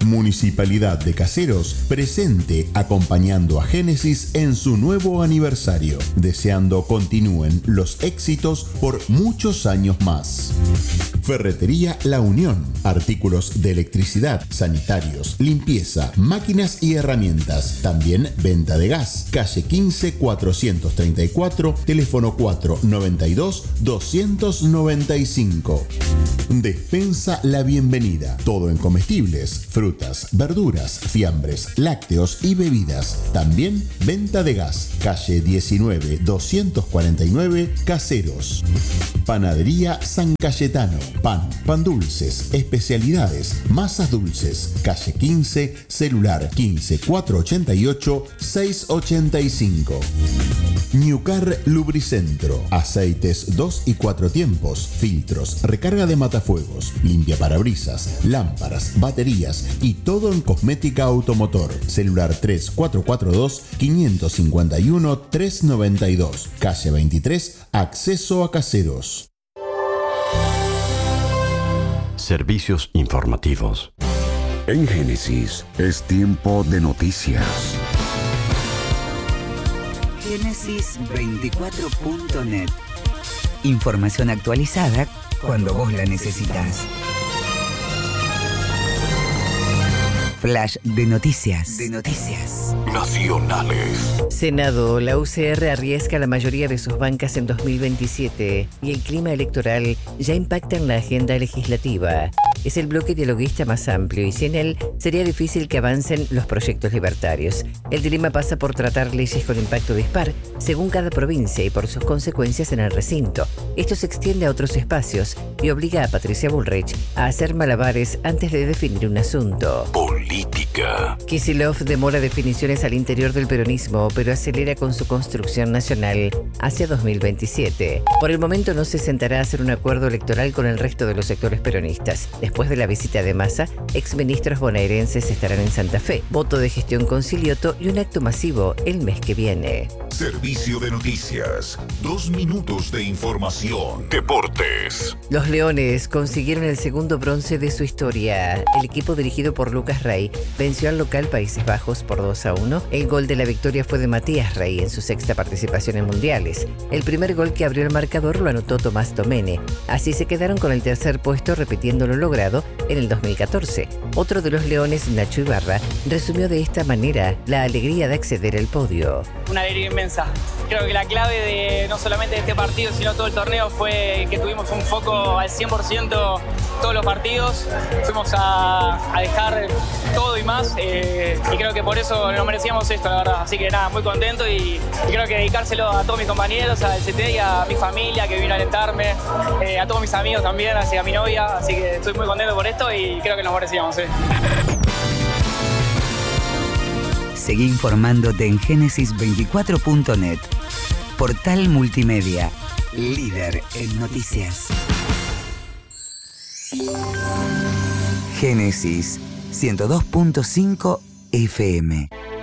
Municipalidad de Caseros, presente acompañando a Génesis en su nuevo aniversario, deseando continúen los éxitos por muchos años más. Ferretería La Unión, artículos de electricidad, sanitarios, limpieza, máquinas y herramientas. También venta de gas. Calle 15 434, teléfono 492 295. Despensa La Bienvenida. Todo en comestibles, frutas, verduras, fiambres, lácteos y bebidas. También venta de gas. Calle 19 249, Caseros. Panadería San Cayetano. Pan dulces, especialidades, masas dulces. Calle 15, celular 15 488 685. Newcar Lubricentro. Aceites 2 y 4 tiempos, filtros, recarga de matafuegos, limpia parabrisas, lámparas, baterías y todo en cosmética automotor. Celular 3442 551 392. Calle 23, acceso a Caseros. Servicios informativos. En Génesis es tiempo de noticias. Génesis24.net. Información actualizada cuando vos la necesitas. Flash de noticias. Nacionales. Senado, la UCR arriesga la mayoría de sus bancas en 2027 y el clima electoral ya impacta en la agenda legislativa. Es el bloque dialoguista más amplio y sin él sería difícil que avancen los proyectos libertarios. El dilema pasa por tratar leyes con impacto dispar según cada provincia y por sus consecuencias en el recinto. Esto se extiende a otros espacios y obliga a Patricia Bullrich a hacer malabares antes de definir un asunto. Política. Kicillof demora definiciones al interior del peronismo, pero acelera con su construcción nacional hacia 2027. Por el momento no se sentará a hacer un acuerdo electoral con el resto de los sectores peronistas. Después de la visita de Massa, exministros bonaerenses estarán en Santa Fe, voto de gestión con Silioto y un acto masivo el mes que viene. Servicio de noticias. 2 minutos de información. Deportes. Los Leones consiguieron el segundo bronce de su historia. El equipo dirigido por Lucas Rey venció al local Países Bajos por 2-1. El gol de la victoria fue de Matías Rey en su sexta participación en mundiales. El primer gol que abrió el marcador lo anotó Tomás Domene. Así se quedaron con el tercer puesto repitiendo lo logrado en el 2014. Otro de los Leones, Nacho Ibarra, resumió de esta manera la alegría de acceder al podio. Una alegría inmensa. Creo que la clave de no solamente de este partido, sino todo el torneo fue que tuvimos un foco al 100% todos los partidos. Fuimos a dejar todo y más y creo que por eso nos merecíamos esto, la verdad. Así que nada, muy contento y creo que dedicárselo a todos mis compañeros, al CT y a mi familia que vino a alentarme, a todos mis amigos también, a mi novia. Así que estoy muy contento por esto y creo que nos merecíamos. Seguí informándote en Génesis24.net. Portal multimedia, líder en noticias. Génesis 102.5 FM.